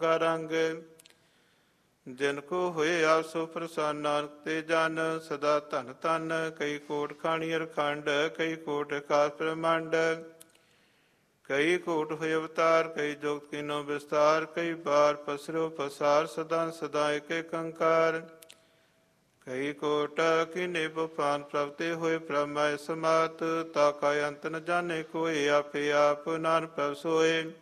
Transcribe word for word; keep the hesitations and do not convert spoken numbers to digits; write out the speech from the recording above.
ਰੰਗ ਜਿਨ ਕੋ ਹੋਏ ਆਪ ਸੋ ਪ੍ਰਸੰਨ, ਨਾਨਕ ਤੇ ਜਨ ਸਦਾ ਧਨ ਧਨ। ਕਈ ਕੋਟ ਖਾਣੀ ਅਰਖੰਡ, ਕਈ ਕੋਟ ਆਕਾਸ ਬ੍ਰਹਮੰਡ। ਕਈ ਕੋਟ ਹੋਏ ਅਵਤਾਰ, ਕਈ ਜੁਗਤ ਕੀਨੋ ਵਿਸਤਾਰ। ਕਈ ਬਾਰ ਪਸਰੋ ਪਸਾਰ, ਸਦਾ ਸਦਾ ਏਕ ਏਕੰਕਾਰ। ਕਈ ਕੋਟ ਕੀਨੇ ਬਪਾਨ, ਪ੍ਰਭ ਤੇ ਹੋਏ ਬ੍ਰਹਮ ਸਮਾਤ। ਤਾ ਕਾ ਅੰਤ ਨ ਜਾਣੇ ਕੋਇ, ਆਪੇ ਆਪ ਨਾਨਕ ਪ੍ਰਭ ਸੋਏ।